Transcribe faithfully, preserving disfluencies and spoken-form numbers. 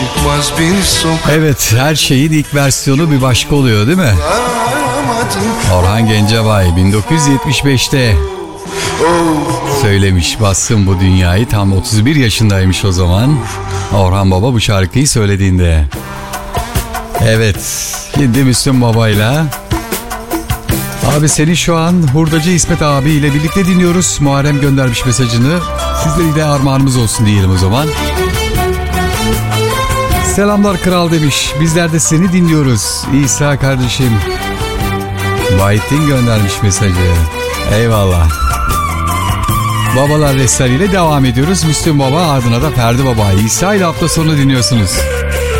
çıkmaz bir sokak. Evet, her şeyin ilk versiyonu bir başka oluyor değil mi? Orhan Gencebay bin dokuz yüz yetmiş beşte söylemiş, bassın bu dünyayı. Tam otuz bir yaşındaymış o zaman Orhan Baba bu şarkıyı söylediğinde. Evet, şimdi Müslüm Baba'yla. Abi seni şu an Hurdacı İsmet abi ile birlikte dinliyoruz. Muharrem göndermiş mesajını. Sizlere de armağanımız olsun diyelim o zaman. Selamlar kral demiş. Bizler de seni dinliyoruz. İsa kardeşim. Bayettin göndermiş mesajı. Eyvallah. Babalar Restari ile devam ediyoruz. Müslüm Baba, ardına da Ferdi Baba. İsa ile hafta sonu dinliyorsunuz.